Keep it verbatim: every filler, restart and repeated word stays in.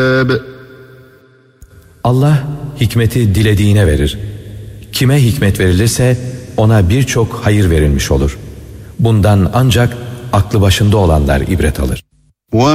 Allah hikmeti dilediğine verir. Kime hikmet verilirse ona birçok hayır verilmiş olur. Bundan ancak aklı başında olanlar ibret alır.